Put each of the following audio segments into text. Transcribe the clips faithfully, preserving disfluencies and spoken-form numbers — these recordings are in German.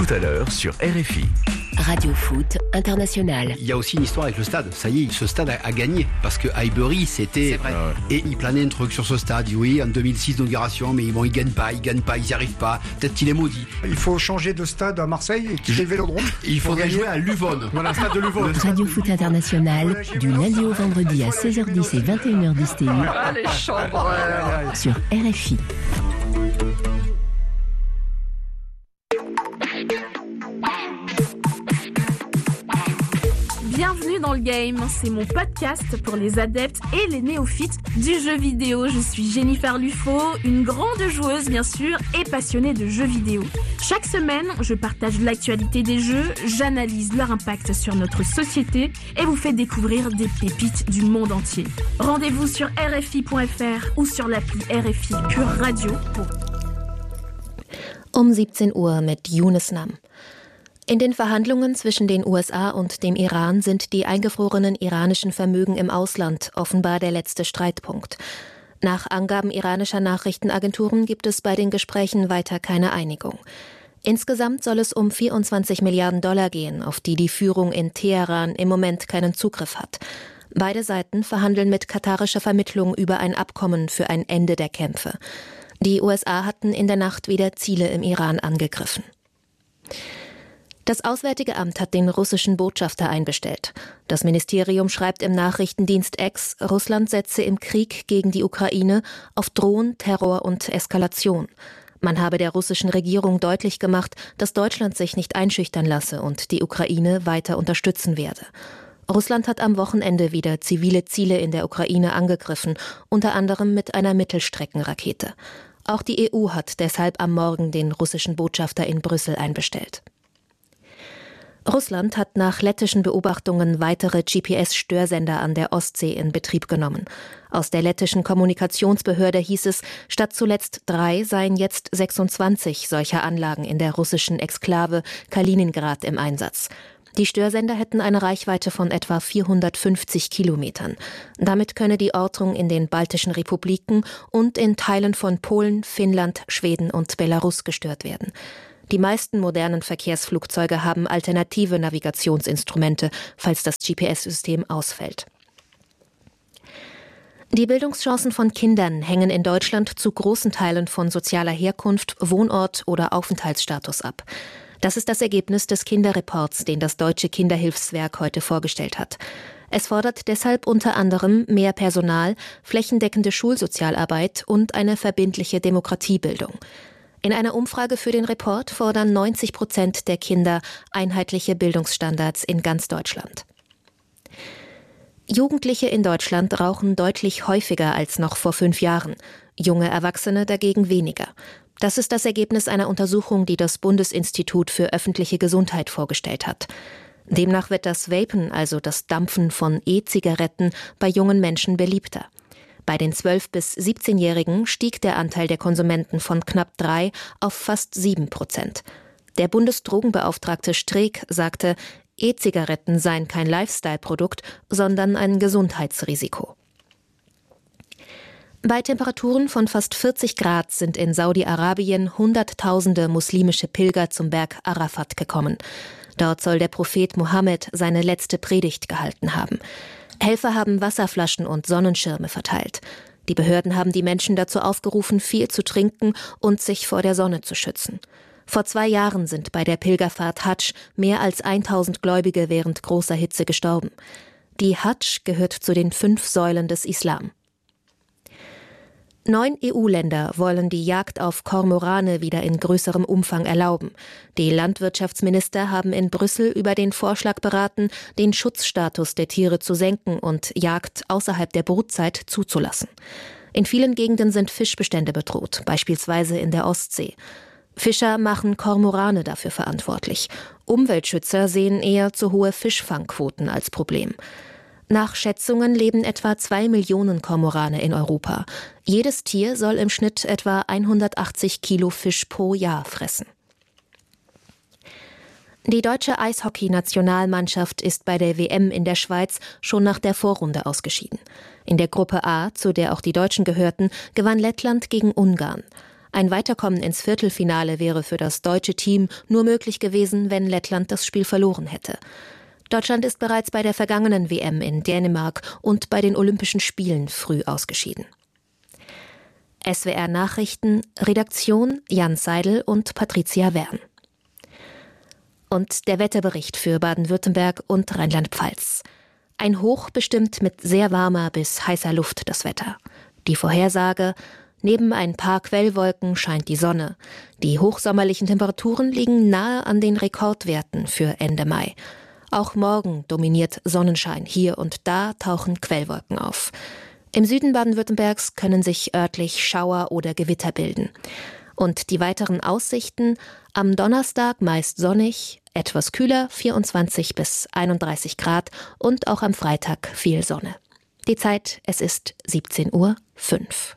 Tout à l'heure sur R F I. Radio Foot International. Il y a aussi une histoire avec le stade. Ça y est, ce stade a, a gagné. Parce que Highbury, c'était... C'est vrai. Euh, et il planait un truc sur ce stade. Oui, en deux mille six, d'inauguration, mais bon, ils gagnent pas, ils gagnent pas, ils n'y arrivent pas. Peut-être qu'il est maudit. Il faut changer de stade à Marseille et quitter le Vélodrome. Il faudrait jouer à Luvonne. Voilà, stade de Luvonne. Radio Foot International, du lundi au vendredi à seize heures dix et vingt et une heures dix T U. Allez, chambre. Sur R F I. Bienvenue dans le game, c'est mon podcast pour les adeptes et les néophytes du jeu vidéo. Je suis Jennifer Lufo, une grande joueuse bien sûr et passionnée de jeux vidéo. Chaque semaine, je partage l'actualité des jeux, j'analyse leur impact sur notre société et vous fais découvrir des pépites du monde entier. Rendez-vous sur R F I point F R ou sur l'appli R F I Pure Radio pour... Um siebzehn Uhr mit Yunus Nam. In den Verhandlungen zwischen den U S A und dem Iran sind die eingefrorenen iranischen Vermögen im Ausland offenbar der letzte Streitpunkt. Nach Angaben iranischer Nachrichtenagenturen gibt es bei den Gesprächen weiter keine Einigung. Insgesamt soll es um vierundzwanzig Milliarden Dollar gehen, auf die die Führung in Teheran im Moment keinen Zugriff hat. Beide Seiten verhandeln mit katarischer Vermittlung über ein Abkommen für ein Ende der Kämpfe. Die U S A hatten in der Nacht wieder Ziele im Iran angegriffen. Das Auswärtige Amt hat den russischen Botschafter einbestellt. Das Ministerium schreibt im Nachrichtendienst X, Russland setze im Krieg gegen die Ukraine auf Drohen, Terror und Eskalation. Man habe der russischen Regierung deutlich gemacht, dass Deutschland sich nicht einschüchtern lasse und die Ukraine weiter unterstützen werde. Russland hat am Wochenende wieder zivile Ziele in der Ukraine angegriffen, unter anderem mit einer Mittelstreckenrakete. Auch die E U hat deshalb am Morgen den russischen Botschafter in Brüssel einbestellt. Russland hat nach lettischen Beobachtungen weitere G P S-Störsender an der Ostsee in Betrieb genommen. Aus der lettischen Kommunikationsbehörde hieß es, statt zuletzt drei seien jetzt sechsundzwanzig solcher Anlagen in der russischen Exklave Kaliningrad im Einsatz. Die Störsender hätten eine Reichweite von etwa vierhundertfünfzig Kilometern. Damit könne die Ortung in den baltischen Republiken und in Teilen von Polen, Finnland, Schweden und Belarus gestört werden. Die meisten modernen Verkehrsflugzeuge haben alternative Navigationsinstrumente, falls das G P S-System ausfällt. Die Bildungschancen von Kindern hängen in Deutschland zu großen Teilen von sozialer Herkunft, Wohnort oder Aufenthaltsstatus ab. Das ist das Ergebnis des Kinderreports, den das Deutsche Kinderhilfswerk heute vorgestellt hat. Es fordert deshalb unter anderem mehr Personal, flächendeckende Schulsozialarbeit und eine verbindliche Demokratiebildung. In einer Umfrage für den Report fordern neunzig Prozent der Kinder einheitliche Bildungsstandards in ganz Deutschland. Jugendliche in Deutschland rauchen deutlich häufiger als noch vor fünf Jahren, junge Erwachsene dagegen weniger. Das ist das Ergebnis einer Untersuchung, die das Bundesinstitut für öffentliche Gesundheit vorgestellt hat. Demnach wird das Vapen, also das Dampfen von E-Zigaretten, bei jungen Menschen beliebter. Bei den zwölf- bis siebzehnjährigen stieg der Anteil der Konsumenten von knapp drei auf fast sieben Prozent. Der Bundesdrogenbeauftragte Streeck sagte, E-Zigaretten seien kein Lifestyle-Produkt, sondern ein Gesundheitsrisiko. Bei Temperaturen von fast vierzig Grad sind in Saudi-Arabien Hunderttausende muslimische Pilger zum Berg Arafat gekommen. Dort soll der Prophet Mohammed seine letzte Predigt gehalten haben. Helfer haben Wasserflaschen und Sonnenschirme verteilt. Die Behörden haben die Menschen dazu aufgerufen, viel zu trinken und sich vor der Sonne zu schützen. Vor zwei Jahren sind bei der Pilgerfahrt Hadsch mehr als tausend Gläubige während großer Hitze gestorben. Die Hadsch gehört zu den fünf Säulen des Islam. Neun E U-Länder wollen die Jagd auf Kormorane wieder in größerem Umfang erlauben. Die Landwirtschaftsminister haben in Brüssel über den Vorschlag beraten, den Schutzstatus der Tiere zu senken und Jagd außerhalb der Brutzeit zuzulassen. In vielen Gegenden sind Fischbestände bedroht, beispielsweise in der Ostsee. Fischer machen Kormorane dafür verantwortlich. Umweltschützer sehen eher zu hohe Fischfangquoten als Problem. Nach Schätzungen leben etwa zwei Millionen Kormorane in Europa. Jedes Tier soll im Schnitt etwa hundertachtzig Kilo Fisch pro Jahr fressen. Die deutsche Eishockey-Nationalmannschaft ist bei der W M in der Schweiz schon nach der Vorrunde ausgeschieden. In der Gruppe A, zu der auch die Deutschen gehörten, gewann Lettland gegen Ungarn. Ein Weiterkommen ins Viertelfinale wäre für das deutsche Team nur möglich gewesen, wenn Lettland das Spiel verloren hätte. Deutschland ist bereits bei der vergangenen W M in Dänemark und bei den Olympischen Spielen früh ausgeschieden. S W R Nachrichten, Redaktion Jan Seidel und Patricia Wern. Und der Wetterbericht für Baden-Württemberg und Rheinland-Pfalz. Ein Hoch bestimmt mit sehr warmer bis heißer Luft das Wetter. Die Vorhersage: Neben ein paar Quellwolken scheint die Sonne. Die hochsommerlichen Temperaturen liegen nahe an den Rekordwerten für Ende Mai. Auch morgen dominiert Sonnenschein. Hier und da tauchen Quellwolken auf. Im Süden Baden-Württembergs können sich örtlich Schauer oder Gewitter bilden. Und die weiteren Aussichten: am Donnerstag meist sonnig, etwas kühler, vierundzwanzig bis einunddreißig Grad, und auch am Freitag viel Sonne. Die Zeit, es ist siebzehn Uhr fünf.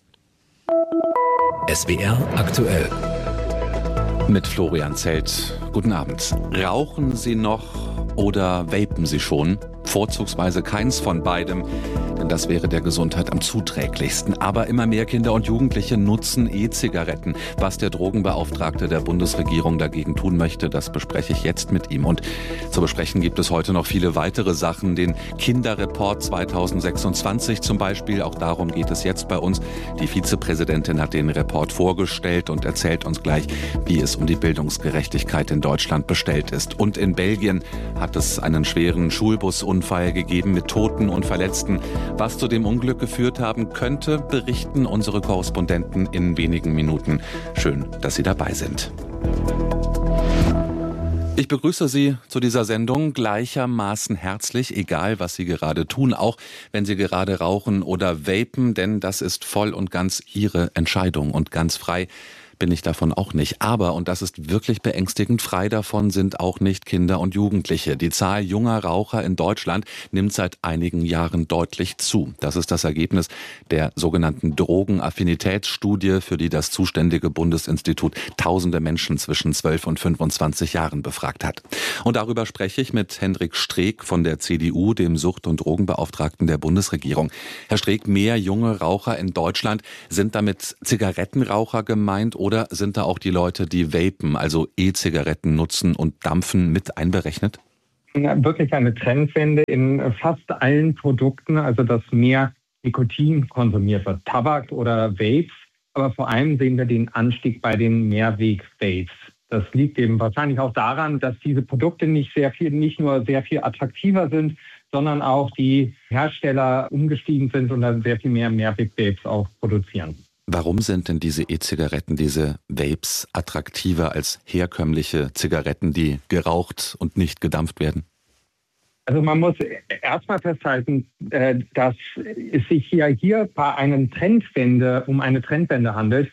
S W R aktuell. Mit Florian Zelt. Guten Abend. Rauchen Sie noch oder vapen Sie schon? Vorzugsweise keins von beidem, denn das wäre der Gesundheit am zuträglichsten. Aber immer mehr Kinder und Jugendliche nutzen E-Zigaretten. Was der Drogenbeauftragte der Bundesregierung dagegen tun möchte, das bespreche ich jetzt mit ihm. Und zu besprechen gibt es heute noch viele weitere Sachen. Den Kinderreport zweitausendsechsundzwanzig zum Beispiel, auch darum geht es jetzt bei uns. Die Vizepräsidentin hat den Report vorgestellt und erzählt uns gleich, wie es um die Bildungsgerechtigkeit in Deutschland bestellt ist. Und in Belgien hat es einen schweren Schulbusunfall gegeben mit Toten und Verletzten. Was zu dem Unglück geführt haben könnte, berichten unsere Korrespondenten in wenigen Minuten. Schön, dass Sie dabei sind. Ich begrüße Sie zu dieser Sendung gleichermaßen herzlich, egal was Sie gerade tun, auch wenn Sie gerade rauchen oder vapen, denn das ist voll und ganz Ihre Entscheidung und ganz frei bin ich davon auch nicht. Aber, und das ist wirklich beängstigend, frei davon sind auch nicht Kinder und Jugendliche. Die Zahl junger Raucher in Deutschland nimmt seit einigen Jahren deutlich zu. Das ist das Ergebnis der sogenannten Drogenaffinitätsstudie, für die das zuständige Bundesinstitut tausende Menschen zwischen zwölf und fünfundzwanzig Jahren befragt hat. Und darüber spreche ich mit Hendrik Streeck von der C D U, dem Sucht- und Drogenbeauftragten der Bundesregierung. Herr Streeck, mehr junge Raucher in Deutschland, sind damit Zigarettenraucher gemeint? Oder sind da auch die Leute, die vapen, also E-Zigaretten nutzen und dampfen, mit einberechnet? Wirklich eine Trendwende in fast allen Produkten, also dass mehr Nikotin konsumiert wird, Tabak oder Vapes. Aber vor allem sehen wir den Anstieg bei den Mehrweg-Vapes. Das liegt eben wahrscheinlich auch daran, dass diese Produkte nicht sehr viel, nicht nur sehr viel attraktiver sind, sondern auch die Hersteller umgestiegen sind und dann sehr viel mehr Mehrweg-Vapes auch produzieren. Warum sind denn diese E-Zigaretten, diese Vapes attraktiver als herkömmliche Zigaretten, die geraucht und nicht gedampft werden? Also man muss erstmal festhalten, dass es sich hier, hier bei einer Trendwende, um eine Trendwende handelt,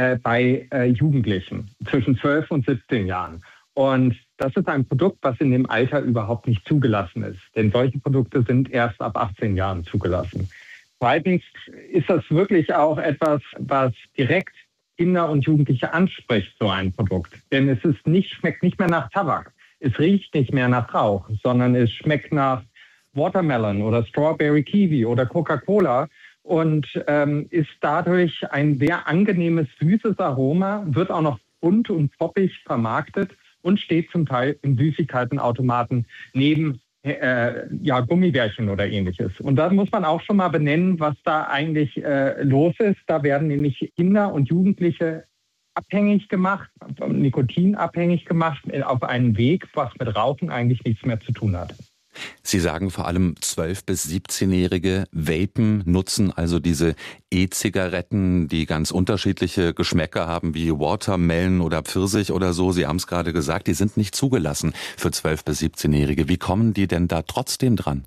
bei Jugendlichen zwischen zwölf und siebzehn Jahren. Und das ist ein Produkt, was in dem Alter überhaupt nicht zugelassen ist. Denn solche Produkte sind erst ab achtzehn Jahren zugelassen. Zweitens ist das wirklich auch etwas, was direkt Kinder und Jugendliche anspricht, so ein Produkt. Denn es ist nicht, schmeckt nicht mehr nach Tabak, es riecht nicht mehr nach Rauch, sondern es schmeckt nach Watermelon oder Strawberry Kiwi oder Coca-Cola und ähm, ist dadurch ein sehr angenehmes, süßes Aroma, wird auch noch bunt und poppig vermarktet und steht zum Teil in Süßigkeitenautomaten neben Äh, ja, Gummibärchen oder ähnliches. Und da muss man auch schon mal benennen, was da eigentlich äh, los ist. Da werden nämlich Kinder und Jugendliche abhängig gemacht, nikotinabhängig gemacht, auf einen Weg, was mit Rauchen eigentlich nichts mehr zu tun hat. Sie sagen vor allem zwölf- bis siebzehnjährige vapen, nutzen also diese E-Zigaretten, die ganz unterschiedliche Geschmäcker haben, wie Watermelon oder Pfirsich oder so. Sie haben es gerade gesagt, die sind nicht zugelassen für zwölf- bis siebzehnjährige. Wie kommen die denn da trotzdem dran?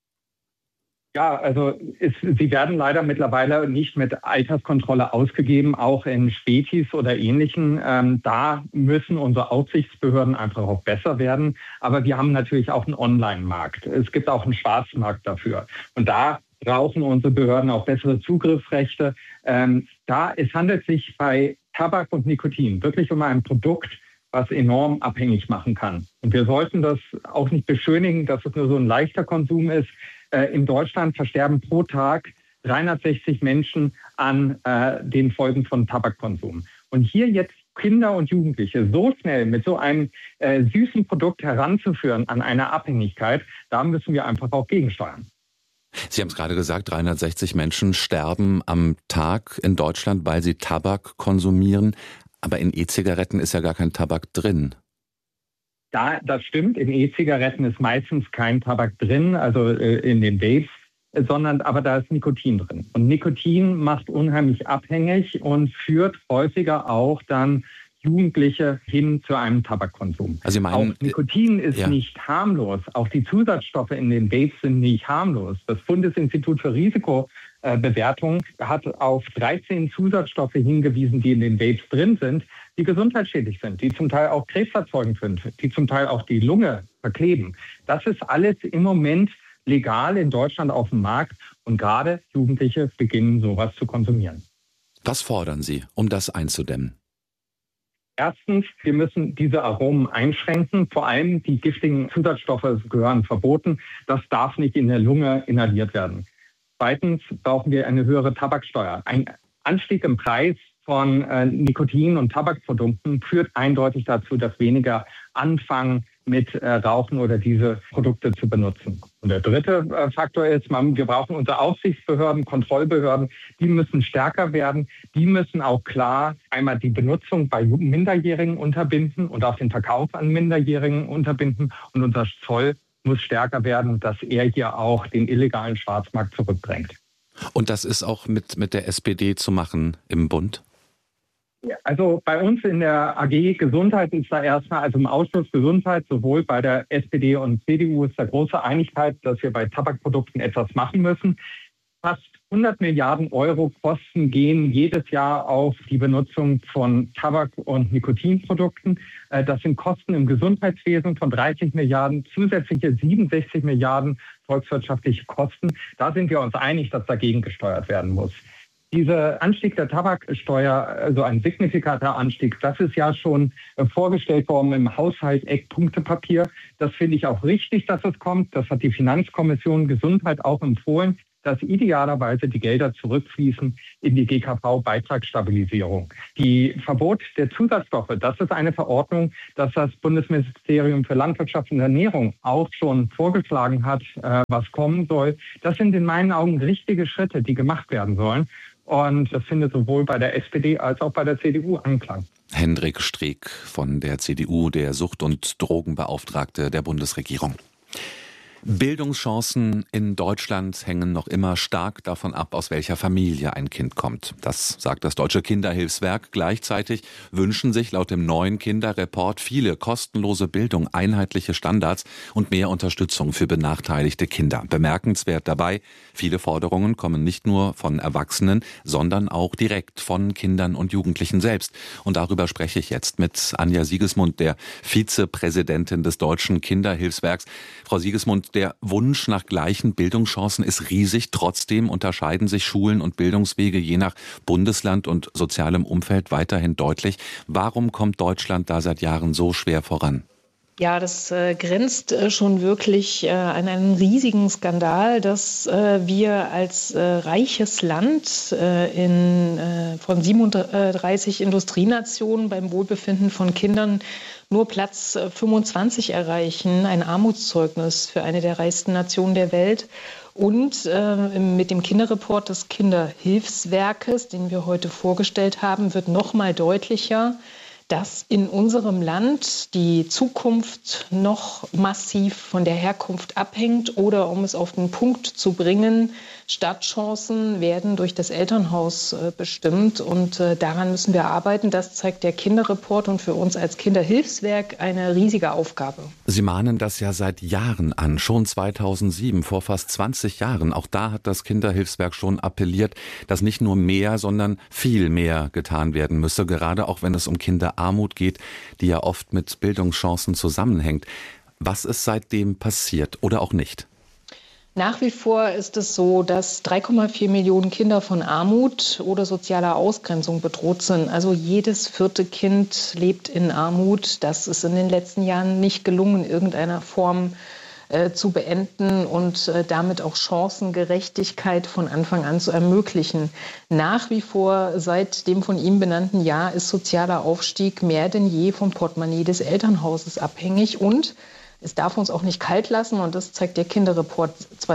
Ja, also es, sie werden leider mittlerweile nicht mit Alterskontrolle ausgegeben, auch in Spätis oder Ähnlichen. Ähm, da müssen unsere Aufsichtsbehörden einfach auch besser werden. Aber wir haben natürlich auch einen Online-Markt. Es gibt auch einen Schwarzmarkt dafür. Und da brauchen unsere Behörden auch bessere Zugriffsrechte. Ähm, da es handelt sich bei Tabak und Nikotin wirklich um ein Produkt, was enorm abhängig machen kann. Und wir sollten das auch nicht beschönigen, dass es nur so ein leichter Konsum ist. Äh, in Deutschland versterben pro Tag dreihundertsechzig Menschen an äh, den Folgen von Tabakkonsum. Und hier jetzt Kinder und Jugendliche so schnell mit so einem äh, süßen Produkt heranzuführen an eine Abhängigkeit, da müssen wir einfach auch gegensteuern. Sie haben es gerade gesagt, dreihundertsechzig Menschen sterben am Tag in Deutschland, weil sie Tabak konsumieren. Aber in E-Zigaretten ist ja gar kein Tabak drin. Da, das stimmt. In E-Zigaretten ist meistens kein Tabak drin, also äh, in den Vapes, sondern aber da ist Nikotin drin. Und Nikotin macht unheimlich abhängig und führt häufiger auch dann Jugendliche hin zu einem Tabakkonsum. Also Sie meinen, auch Nikotin ist ja. nicht harmlos. Auch die Zusatzstoffe in den Vapes sind nicht harmlos. Das Bundesinstitut für Risikobewertung hat auf dreizehn Zusatzstoffe hingewiesen, die in den Vapes drin sind, die gesundheitsschädlich sind, die zum Teil auch krebserzeugend sind, die zum Teil auch die Lunge verkleben. Das ist alles im Moment legal in Deutschland auf dem Markt und gerade Jugendliche beginnen sowas zu konsumieren. Was fordern Sie, um das einzudämmen? Erstens, wir müssen diese Aromen einschränken. Vor allem die giftigen Zusatzstoffe gehören verboten. Das darf nicht in der Lunge inhaliert werden. Zweitens brauchen wir eine höhere Tabaksteuer. Ein Anstieg im Preis von äh, Nikotin- und Tabakprodukten führt eindeutig dazu, dass weniger anfangen mit äh, Rauchen oder diese Produkte zu benutzen. Und der dritte äh, Faktor ist, man, wir brauchen unsere Aufsichtsbehörden, Kontrollbehörden, die müssen stärker werden. Die müssen auch klar einmal die Benutzung bei Minderjährigen unterbinden und auch den Verkauf an Minderjährigen unterbinden. Und unser Zoll muss stärker werden, dass er hier auch den illegalen Schwarzmarkt zurückdrängt. Und das ist auch mit, mit der S P D zu machen im Bund? Also bei uns in der A G Gesundheit ist da erstmal, also im Ausschuss Gesundheit, sowohl bei der S P D und C D U ist da große Einigkeit, dass wir bei Tabakprodukten etwas machen müssen. Fast hundert Milliarden Euro Kosten gehen jedes Jahr auf die Benutzung von Tabak- und Nikotinprodukten. Das sind Kosten im Gesundheitswesen von dreißig Milliarden, zusätzliche siebenundsechzig Milliarden volkswirtschaftliche Kosten. Da sind wir uns einig, dass dagegen gesteuert werden muss. Dieser Anstieg der Tabaksteuer, also ein signifikanter Anstieg, das ist ja schon vorgestellt worden im Haushalt-Eckpunktepapier. Das finde ich auch richtig, dass es kommt. Das hat die Finanzkommission Gesundheit auch empfohlen, dass idealerweise die Gelder zurückfließen in die G K V-Beitragsstabilisierung. Die Verbot der Zusatzstoffe, das ist eine Verordnung, dass das Bundesministerium für Landwirtschaft und Ernährung auch schon vorgeschlagen hat, was kommen soll. Das sind in meinen Augen richtige Schritte, die gemacht werden sollen. Und das findet sowohl bei der S P D als auch bei der C D U Anklang. Hendrik Streeck von der C D U, der Sucht- und Drogenbeauftragte der Bundesregierung. Bildungschancen in Deutschland hängen noch immer stark davon ab, aus welcher Familie ein Kind kommt. Das sagt das Deutsche Kinderhilfswerk. Gleichzeitig wünschen sich laut dem neuen Kinderreport viele kostenlose Bildung, einheitliche Standards und mehr Unterstützung für benachteiligte Kinder. Bemerkenswert dabei, viele Forderungen kommen nicht nur von Erwachsenen, sondern auch direkt von Kindern und Jugendlichen selbst. Und darüber spreche ich jetzt mit Anja Siegesmund, der Vizepräsidentin des Deutschen Kinderhilfswerks. Frau Siegesmund, der Wunsch nach gleichen Bildungschancen ist riesig. Trotzdem unterscheiden sich Schulen und Bildungswege je nach Bundesland und sozialem Umfeld weiterhin deutlich. Warum kommt Deutschland da seit Jahren so schwer voran? Ja, das äh, grenzt äh, schon wirklich äh, an einen riesigen Skandal, dass äh, wir als äh, reiches Land äh, in, äh, von siebenunddreißig Industrienationen beim Wohlbefinden von Kindern nur Platz äh, fünfundzwanzig erreichen, ein Armutszeugnis für eine der reichsten Nationen der Welt. Und äh, mit dem Kinderreport des Kinderhilfswerkes, den wir heute vorgestellt haben, wird noch mal deutlicher, dass in unserem Land die Zukunft noch massiv von der Herkunft abhängt oder, um es auf den Punkt zu bringen, Startchancen werden durch das Elternhaus äh, bestimmt und äh, daran müssen wir arbeiten. Das zeigt der Kinderreport und für uns als Kinderhilfswerk eine riesige Aufgabe. Sie mahnen das ja seit Jahren an, schon zweitausendsieben, vor fast zwanzig Jahren. Auch da hat das Kinderhilfswerk schon appelliert, dass nicht nur mehr, sondern viel mehr getan werden müsse, gerade auch wenn es um Kinderarmut geht, die ja oft mit Bildungschancen zusammenhängt. Was ist seitdem passiert oder auch nicht? Nach wie vor ist es so, dass drei Komma vier Millionen Kinder von Armut oder sozialer Ausgrenzung bedroht sind. Also jedes vierte Kind lebt in Armut. Das ist in den letzten Jahren nicht gelungen, in irgendeiner Form äh, zu beenden und äh, damit auch Chancengerechtigkeit von Anfang an zu ermöglichen. Nach wie vor seit dem von ihm benannten Jahr ist sozialer Aufstieg mehr denn je vom Portemonnaie des Elternhauses abhängig und es darf uns auch nicht kalt lassen, und das zeigt der Kinderreport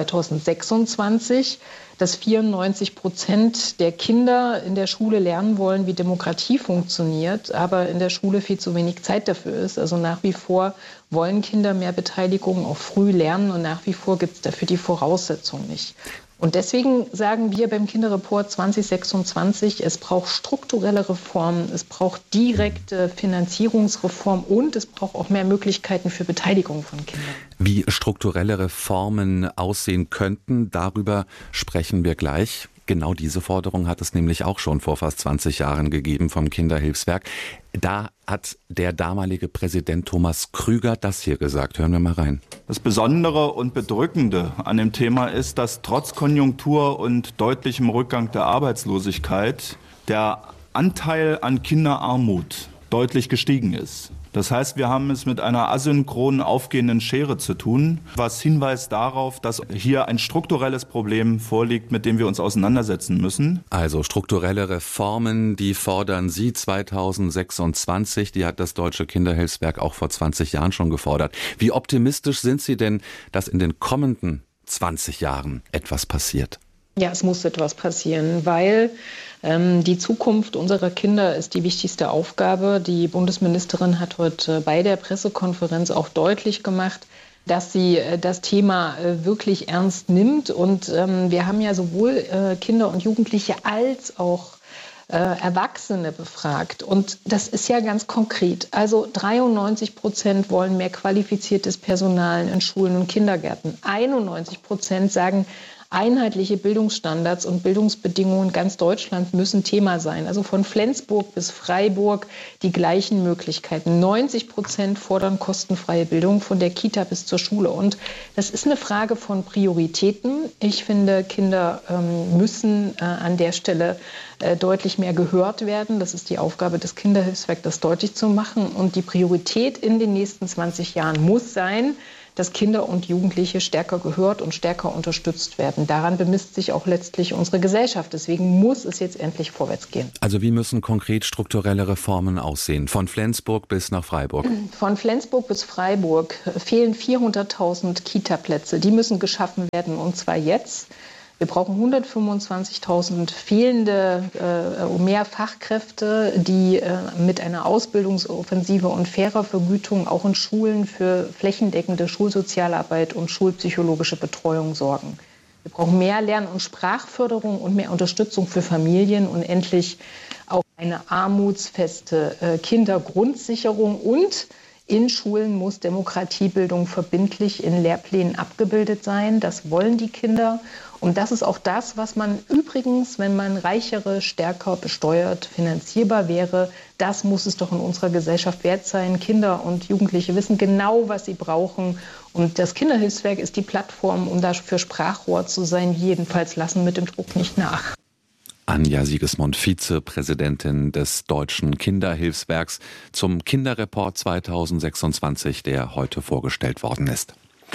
zweitausendsechsundzwanzig, dass vierundneunzig Prozent der Kinder in der Schule lernen wollen, wie Demokratie funktioniert, aber in der Schule viel zu wenig Zeit dafür ist. Also nach wie vor wollen Kinder mehr Beteiligung, auch früh lernen, und nach wie vor gibt es dafür die Voraussetzungen nicht. Und deswegen sagen wir beim Kinderreport zweitausendsechsundzwanzig, es braucht strukturelle Reformen, es braucht direkte Finanzierungsreform und es braucht auch mehr Möglichkeiten für Beteiligung von Kindern. Wie strukturelle Reformen aussehen könnten, darüber sprechen wir gleich. Genau diese Forderung hat es nämlich auch schon vor fast zwanzig Jahren gegeben vom Kinderhilfswerk. Da hat der damalige Präsident Thomas Krüger das hier gesagt. Hören wir mal rein. Das Besondere und Bedrückende an dem Thema ist, dass trotz Konjunktur und deutlichem Rückgang der Arbeitslosigkeit der Anteil an Kinderarmut deutlich gestiegen ist. Das heißt, wir haben es mit einer asynchronen aufgehenden Schere zu tun, was hinweist darauf, dass hier ein strukturelles Problem vorliegt, mit dem wir uns auseinandersetzen müssen. Also strukturelle Reformen, die fordern Sie zweitausendsechsundzwanzig. Die hat das Deutsche Kinderhilfswerk auch vor zwanzig Jahren schon gefordert. Wie optimistisch sind Sie denn, dass in den kommenden zwanzig Jahren etwas passiert? Ja, es muss etwas passieren, weil ähm, die Zukunft unserer Kinder ist die wichtigste Aufgabe. Die Bundesministerin hat heute bei der Pressekonferenz auch deutlich gemacht, dass sie äh, das Thema äh, wirklich ernst nimmt. Und ähm, wir haben ja sowohl äh, Kinder und Jugendliche als auch äh, Erwachsene befragt. Und das ist ja ganz konkret. Also dreiundneunzig Prozent wollen mehr qualifiziertes Personal in Schulen und Kindergärten. einundneunzig Prozent sagen, einheitliche Bildungsstandards und Bildungsbedingungen in ganz Deutschland müssen Thema sein. Also von Flensburg bis Freiburg die gleichen Möglichkeiten. neunzig Prozent fordern kostenfreie Bildung von der Kita bis zur Schule. Und das ist eine Frage von Prioritäten. Ich finde, Kinder ähm, müssen äh, an der Stelle äh, deutlich mehr gehört werden. Das ist die Aufgabe des Kinderhilfswerks, das deutlich zu machen. Und die Priorität in den nächsten zwanzig Jahren muss sein, dass Kinder und Jugendliche stärker gehört und stärker unterstützt werden. Daran bemisst sich auch letztlich unsere Gesellschaft. Deswegen muss es jetzt endlich vorwärts gehen. Also wie müssen konkret strukturelle Reformen aussehen? Von Flensburg bis nach Freiburg? Von Flensburg bis Freiburg fehlen vierhunderttausend Kita-Plätze. Die müssen geschaffen werden, und zwar jetzt. Wir brauchen hundertfünfundzwanzigtausend fehlende äh, mehr Fachkräfte, die äh, mit einer Ausbildungsoffensive und fairer Vergütung auch in Schulen für flächendeckende Schulsozialarbeit und schulpsychologische Betreuung sorgen. Wir brauchen mehr Lern- und Sprachförderung und mehr Unterstützung für Familien und endlich auch eine armutsfeste äh, Kindergrundsicherung. Und in Schulen muss Demokratiebildung verbindlich in Lehrplänen abgebildet sein. Das wollen die Kinder. Und das ist auch das, was man übrigens, wenn man reichere, stärker besteuert, finanzierbar wäre, das muss es doch in unserer Gesellschaft wert sein. Kinder und Jugendliche wissen genau, was sie brauchen. Und das Kinderhilfswerk ist die Plattform, um dafür Sprachrohr zu sein. Jedenfalls lassen mit dem Druck nicht nach. Anja Siegesmund, Vizepräsidentin des Deutschen Kinderhilfswerks, zum Kinderreport zweitausendsechsundzwanzig, der heute vorgestellt worden ist.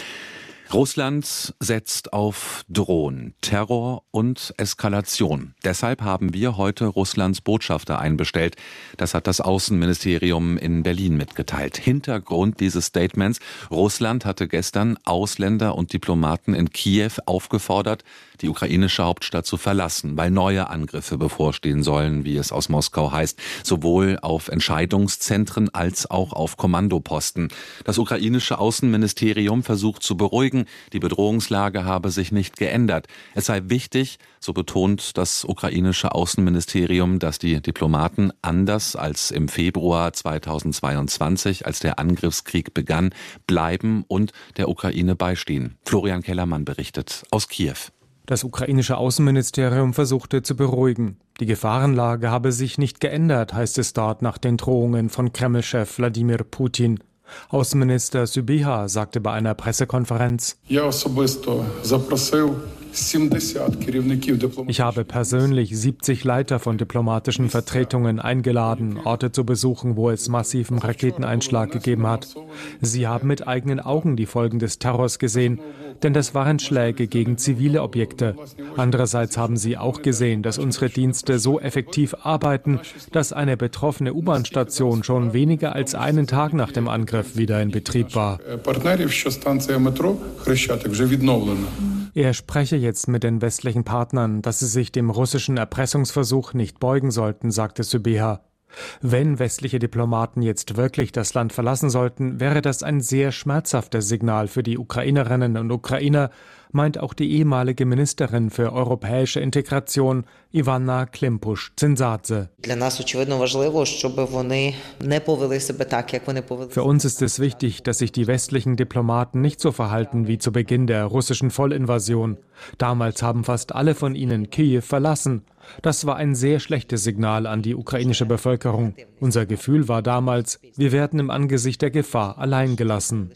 Russland setzt auf Drohen, Terror und Eskalation. Deshalb haben wir heute Russlands Botschafter einbestellt. Das hat das Außenministerium in Berlin mitgeteilt. Hintergrund dieses Statements: Russland hatte gestern Ausländer und Diplomaten in Kiew aufgefordert, die ukrainische Hauptstadt zu verlassen, weil neue Angriffe bevorstehen sollen, wie es aus Moskau heißt, sowohl auf Entscheidungszentren als auch auf Kommandoposten. Das ukrainische Außenministerium versucht zu beruhigen, die Bedrohungslage habe sich nicht geändert. Es sei wichtig, so betont das ukrainische Außenministerium, dass die Diplomaten anders als im Februar zweitausendzweiundzwanzig, als der Angriffskrieg begann, bleiben und der Ukraine beistehen. Florian Kellermann berichtet aus Kiew. Das ukrainische Außenministerium versuchte zu beruhigen. Die Gefahrenlage habe sich nicht geändert, heißt es dort nach den Drohungen von Kreml-Chef Wladimir Putin. Außenminister Sybiha sagte bei einer Pressekonferenz: Ich habe persönlich siebzig Leiter von diplomatischen Vertretungen eingeladen, Orte zu besuchen, wo es massiven Raketeneinschlag gegeben hat. Sie haben mit eigenen Augen die Folgen des Terrors gesehen, denn das waren Schläge gegen zivile Objekte. Andererseits haben sie auch gesehen, dass unsere Dienste so effektiv arbeiten, dass eine betroffene U-Bahn-Station schon weniger als einen Tag nach dem Angriff wieder in Betrieb war. Er spreche jetzt mit den westlichen Partnern, dass sie sich dem russischen Erpressungsversuch nicht beugen sollten, sagte Sybeha. Wenn westliche Diplomaten jetzt wirklich das Land verlassen sollten, wäre das ein sehr schmerzhaftes Signal für die Ukrainerinnen und Ukrainer, meint auch die ehemalige Ministerin für europäische Integration Ivana Klimpusch-Zinsadze. Für uns ist es wichtig, dass sich die westlichen Diplomaten nicht so verhalten wie zu Beginn der russischen Vollinvasion. Damals haben fast alle von ihnen Kiew verlassen. Das war ein sehr schlechtes Signal an die ukrainische Bevölkerung. Unser Gefühl war damals, wir werden im Angesicht der Gefahr allein gelassen.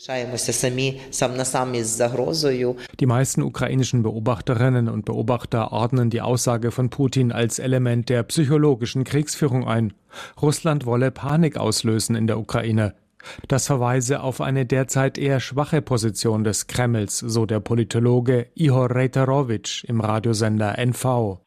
Die meisten ukrainischen Beobachterinnen und Beobachter ordnen die Aussage von Putin als Element der psychologischen Kriegsführung ein. Russland wolle Panik auslösen in der Ukraine. Das verweise auf eine derzeit eher schwache Position des Kremls, so der Politologe Ihor Reiterowitsch im Radiosender N V.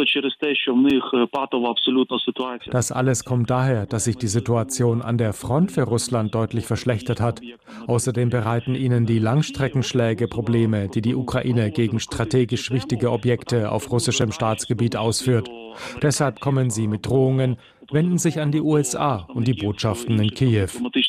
Das alles kommt daher, dass sich die Situation an der Front für Russland deutlich verschlechtert hat. Außerdem bereiten ihnen die Langstreckenschläge Probleme, die die Ukraine gegen strategisch wichtige Objekte auf russischem Staatsgebiet ausführt. Deshalb kommen sie mit Drohungen, wenden sich an die U S A und die Botschaften in Kiew.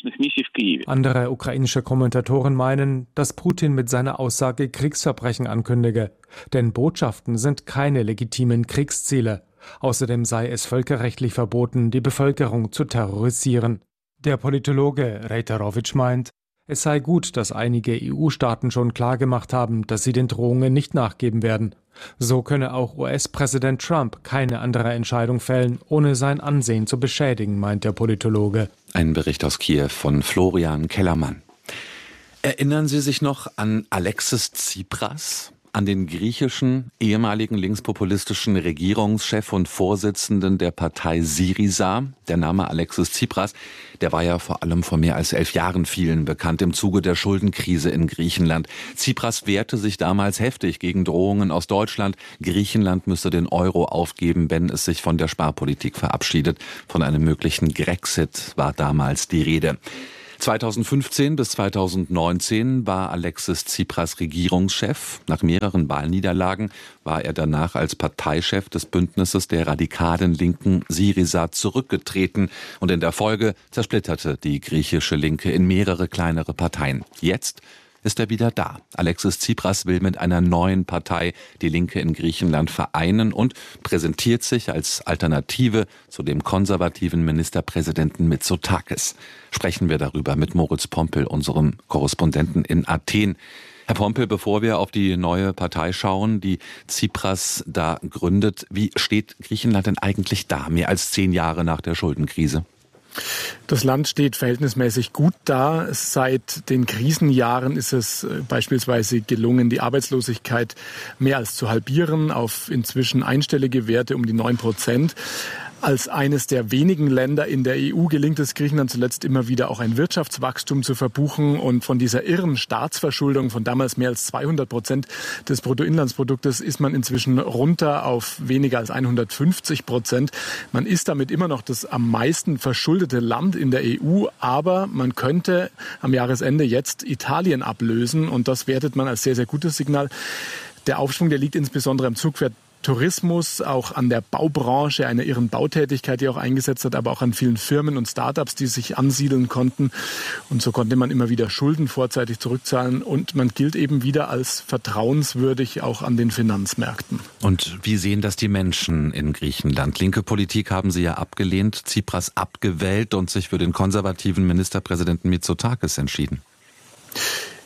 Andere ukrainische Kommentatoren meinen, dass Putin mit seiner Aussage Kriegsverbrechen ankündige. Denn Botschaften sind keine legitimen Kriegsziele. Außerdem sei es völkerrechtlich verboten, die Bevölkerung zu terrorisieren. Der Politologe Reiterowitsch meint, es sei gut, dass einige E U-Staaten schon klargemacht haben, dass sie den Drohungen nicht nachgeben werden. So könne auch U S-Präsident Trump keine andere Entscheidung fällen, ohne sein Ansehen zu beschädigen, meint der Politologe. Ein Bericht aus Kiew von Florian Kellermann. Erinnern Sie sich noch an Alexis Tsipras? An den griechischen, ehemaligen linkspopulistischen Regierungschef und Vorsitzenden der Partei Syriza. Der Name Alexis Tsipras, der war ja vor allem vor mehr als elf Jahren vielen bekannt im Zuge der Schuldenkrise in Griechenland. Tsipras wehrte sich damals heftig gegen Drohungen aus Deutschland. Griechenland müsse den Euro aufgeben, wenn es sich von der Sparpolitik verabschiedet. Von einem möglichen Grexit war damals die Rede. zweitausendfünfzehn bis zweitausendneunzehn war Alexis Tsipras Regierungschef. Nach mehreren Wahlniederlagen war er danach als Parteichef des Bündnisses der radikalen Linken Syriza zurückgetreten und in der Folge zersplitterte die griechische Linke in mehrere kleinere Parteien. Jetzt ist er wieder da. Alexis Tsipras will mit einer neuen Partei die Linke in Griechenland vereinen und präsentiert sich als Alternative zu dem konservativen Ministerpräsidenten Mitsotakis. Sprechen wir darüber mit Moritz Pompel, unserem Korrespondenten in Athen. Herr Pompel, bevor wir auf die neue Partei schauen, die Tsipras da gründet, wie steht Griechenland denn eigentlich da, mehr als zehn Jahre nach der Schuldenkrise? Das Land steht verhältnismäßig gut da. Seit den Krisenjahren ist es beispielsweise gelungen, die Arbeitslosigkeit mehr als zu halbieren auf inzwischen einstellige Werte um die neun Prozent. Als eines der wenigen Länder in der E U gelingt es Griechenland zuletzt immer wieder auch ein Wirtschaftswachstum zu verbuchen. Und von dieser irren Staatsverschuldung von damals mehr als zweihundert Prozent des Bruttoinlandsproduktes ist man inzwischen runter auf weniger als hundertfünfzig Prozent. Man ist damit immer noch das am meisten verschuldete Land in der E U. Aber man könnte am Jahresende jetzt Italien ablösen. Und das wertet man als sehr, sehr gutes Signal. Der Aufschwung, der liegt insbesondere am Zugpferd Tourismus, auch an der Baubranche, einer irren Bautätigkeit, die auch eingesetzt hat, aber auch an vielen Firmen und Start-ups, die sich ansiedeln konnten. Und so konnte man immer wieder Schulden vorzeitig zurückzahlen und man gilt eben wieder als vertrauenswürdig auch an den Finanzmärkten. Und wie sehen das die Menschen in Griechenland? Linke Politik haben sie ja abgelehnt, Tsipras abgewählt und sich für den konservativen Ministerpräsidenten Mitsotakis entschieden.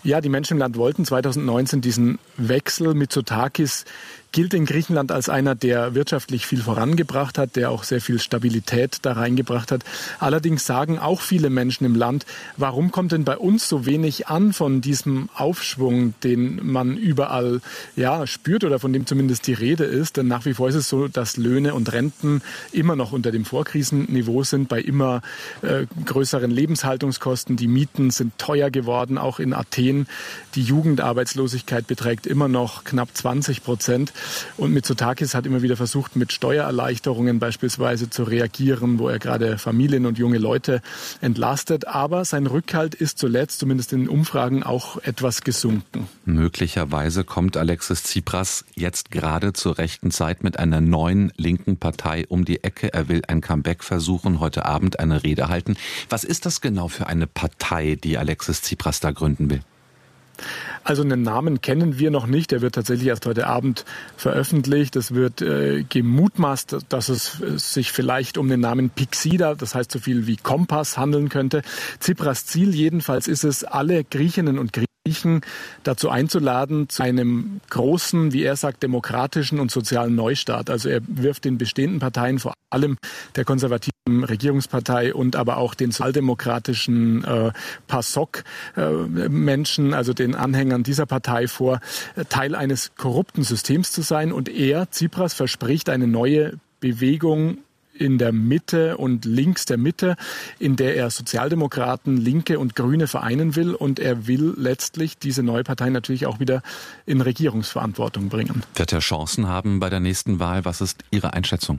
Ja, die Menschen im Land wollten zweitausendneunzehn diesen Wechsel. Mitsotakis gilt in Griechenland als einer, der wirtschaftlich viel vorangebracht hat, der auch sehr viel Stabilität da reingebracht hat. Allerdings sagen auch viele Menschen im Land, warum kommt denn bei uns so wenig an von diesem Aufschwung, den man überall ja, spürt oder von dem zumindest die Rede ist. Denn nach wie vor ist es so, dass Löhne und Renten immer noch unter dem Vorkrisenniveau sind, bei immer äh, größeren Lebenshaltungskosten. Die Mieten sind teuer geworden, auch in Athen. Die Jugendarbeitslosigkeit beträgt immer noch knapp zwanzig Prozent. Und Mitsotakis hat immer wieder versucht, mit Steuererleichterungen beispielsweise zu reagieren, wo er gerade Familien und junge Leute entlastet. Aber sein Rückhalt ist zuletzt, zumindest in Umfragen, auch etwas gesunken. Möglicherweise kommt Alexis Tsipras jetzt gerade zur rechten Zeit mit einer neuen linken Partei um die Ecke. Er will ein Comeback versuchen, heute Abend eine Rede halten. Was ist das genau für eine Partei, die Alexis Tsipras da gründen will? Also einen Namen kennen wir noch nicht. Der wird tatsächlich erst heute Abend veröffentlicht. Es wird äh, gemutmaßt, dass es sich vielleicht um den Namen Pyxida, das heißt so viel wie Kompass, handeln könnte. Tsipras Ziel jedenfalls ist es, alle Griechinnen und Griechen dazu einzuladen, zu einem großen, wie er sagt, demokratischen und sozialen Neustart. Also er wirft den bestehenden Parteien, vor allem der konservativen Regierungspartei und aber auch den sozialdemokratischen äh, PASOK-Menschen, äh, also den Anhängern dieser Partei vor, Teil eines korrupten Systems zu sein. Und er, Tsipras, verspricht eine neue Bewegung in der Mitte und links der Mitte, in der er Sozialdemokraten, Linke und Grüne vereinen will. Und er will letztlich diese neue Partei natürlich auch wieder in Regierungsverantwortung bringen. Wird er Chancen haben bei der nächsten Wahl? Was ist Ihre Einschätzung?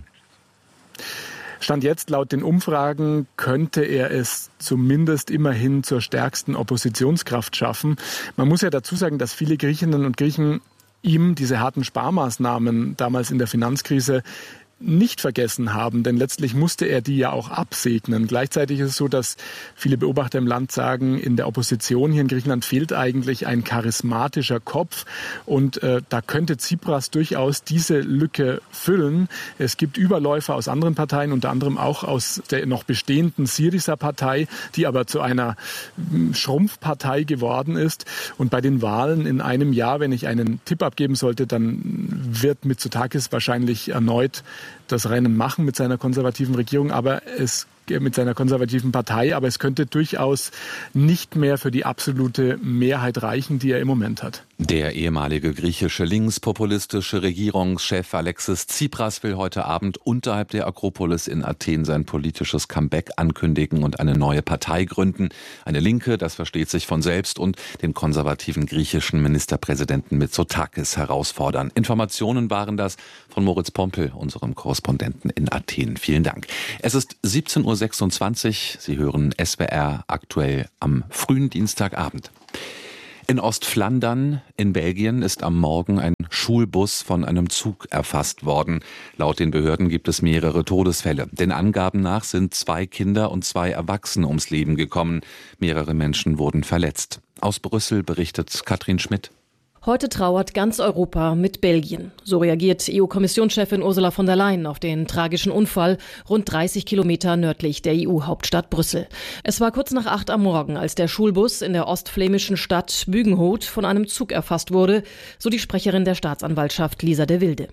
Stand jetzt, laut den Umfragen, könnte er es zumindest immerhin zur stärksten Oppositionskraft schaffen. Man muss ja dazu sagen, dass viele Griechinnen und Griechen ihm diese harten Sparmaßnahmen damals in der Finanzkrise nicht vergessen haben, denn letztlich musste er die ja auch absegnen. Gleichzeitig ist es so, dass viele Beobachter im Land sagen, in der Opposition hier in Griechenland fehlt eigentlich ein charismatischer Kopf und äh, da könnte Tsipras durchaus diese Lücke füllen. Es gibt Überläufer aus anderen Parteien, unter anderem auch aus der noch bestehenden Syriza-Partei, die aber zu einer Schrumpfpartei geworden ist. Und bei den Wahlen in einem Jahr, wenn ich einen Tipp abgeben sollte, dann wird Mitsotakis wahrscheinlich erneut das Rennen machen mit seiner konservativen Regierung, aber es mit seiner konservativen Partei, aber es könnte durchaus nicht mehr für die absolute Mehrheit reichen, die er im Moment hat. Der ehemalige griechische linkspopulistische Regierungschef Alexis Tsipras will heute Abend unterhalb der Akropolis in Athen sein politisches Comeback ankündigen und eine neue Partei gründen. Eine Linke, das versteht sich von selbst, und den konservativen griechischen Ministerpräsidenten Mitsotakis herausfordern. Informationen waren das von Moritz Pompel, unserem Korrespondenten in Athen. Vielen Dank. Es ist siebzehn Uhr sechsundzwanzig. Sie hören S W R aktuell am frühen Dienstagabend. In Ostflandern in Belgien ist am Morgen ein Schulbus von einem Zug erfasst worden. Laut den Behörden gibt es mehrere Todesfälle. Den Angaben nach sind zwei Kinder und zwei Erwachsene ums Leben gekommen. Mehrere Menschen wurden verletzt. Aus Brüssel berichtet Katrin Schmidt. Heute trauert ganz Europa mit Belgien. So reagiert E U-Kommissionschefin Ursula von der Leyen auf den tragischen Unfall rund dreißig Kilometer nördlich der E U-Hauptstadt Brüssel. Es war kurz nach acht am Morgen, als der Schulbus in der ostflämischen Stadt Bugenhout von einem Zug erfasst wurde, so die Sprecherin der Staatsanwaltschaft Lisa de Wilde.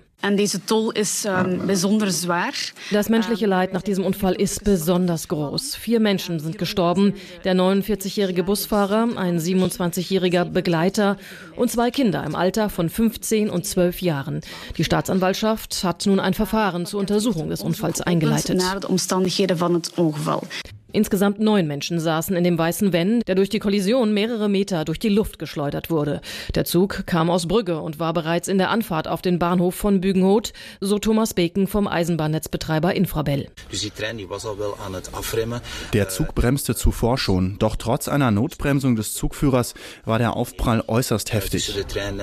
Das menschliche Leid nach diesem Unfall ist besonders groß. Vier Menschen sind gestorben, der neunundvierzigjährige Busfahrer, ein siebenundzwanzigjähriger Begleiter und zwei Kinder im Alter von fünfzehn und zwölf Jahren. Die Staatsanwaltschaft hat nun ein Verfahren zur Untersuchung des Unfalls eingeleitet. Insgesamt neun Menschen saßen in dem weißen Van, der durch die Kollision mehrere Meter durch die Luft geschleudert wurde. Der Zug kam aus Brügge und war bereits in der Anfahrt auf den Bahnhof von Bugenhout, so Thomas Beken vom Eisenbahnnetzbetreiber Infrabel. Der Zug bremste zuvor schon, doch trotz einer Notbremsung des Zugführers war der Aufprall äußerst heftig.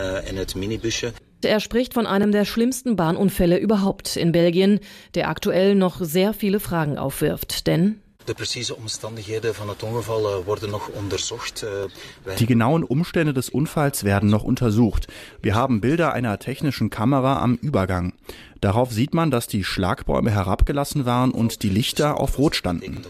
Er spricht von einem der schlimmsten Bahnunfälle überhaupt in Belgien, der aktuell noch sehr viele Fragen aufwirft, denn Die genauen Umstände des Unfalls werden noch untersucht. Wir haben Bilder einer technischen Kamera am Übergang. Darauf sieht man, dass die Schlagbäume herabgelassen waren und die Lichter auf Rot standen.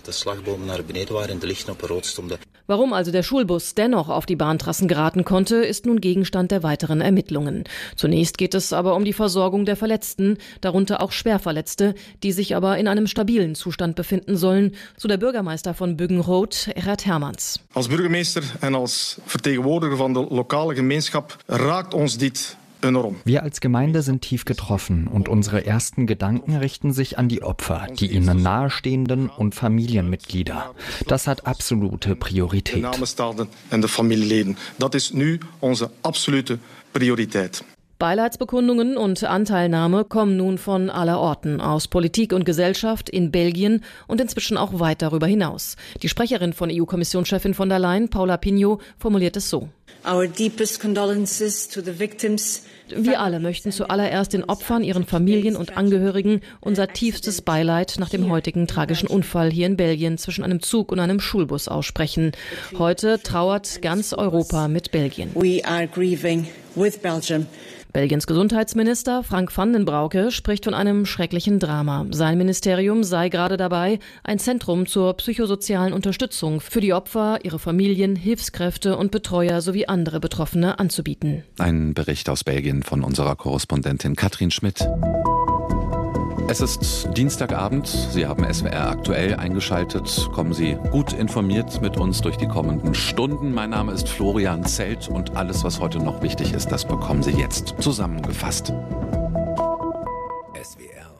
Warum also der Schulbus dennoch auf die Bahntrassen geraten konnte, ist nun Gegenstand der weiteren Ermittlungen. Zunächst geht es aber um die Versorgung der Verletzten, darunter auch Schwerverletzte, die sich aber in einem stabilen Zustand befinden sollen, so der Bürgermeister von Bügenroth, Erhard Hermans. Als Bürgermeister en als Vertegenwoordiger van de lokale gemeenschap raakt ons dit enorm. Wir als Gemeinde sind tief getroffen und unsere ersten Gedanken richten sich an die Opfer, die ihnen nahestehenden und Familienmitglieder. Das hat absolute Priorität. De namenstaanden en de familieleden. Dat is nu onze absolute prioriteit. Beileidsbekundungen und Anteilnahme kommen nun von aller Orten, aus Politik und Gesellschaft, in Belgien und inzwischen auch weit darüber hinaus. Die Sprecherin von E U-Kommissionschefin von der Leyen, Paula Pinho, formuliert es so. Our deepest condolences to the victims. Wir alle möchten zuallererst den Opfern, ihren Familien und Angehörigen unser tiefstes Beileid nach dem heutigen tragischen Unfall hier in Belgien zwischen einem Zug und einem Schulbus aussprechen. Heute trauert ganz Europa mit Belgien. We are grieving with Belgium. Belgiens Gesundheitsminister Frank van den Broeke spricht von einem schrecklichen Drama. Sein Ministerium sei gerade dabei, ein Zentrum zur psychosozialen Unterstützung für die Opfer, ihre Familien, Hilfskräfte und Betreuer sowie andere Betroffene anzubieten. Ein Bericht aus Belgien von unserer Korrespondentin Katrin Schmidt. Es ist Dienstagabend, Sie haben S W R aktuell eingeschaltet. Kommen Sie gut informiert mit uns durch die kommenden Stunden. Mein Name ist Florian Zelt und alles, was heute noch wichtig ist, das bekommen Sie jetzt zusammengefasst. S W R